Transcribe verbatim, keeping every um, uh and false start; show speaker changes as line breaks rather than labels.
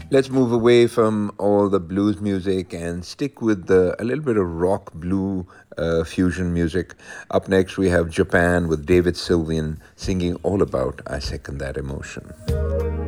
Let's move away from all the blues music and stick with the, a little bit of rock blue uh, fusion music. Up next, we have Japan with David Sylvian singing all about I Second That Emotion.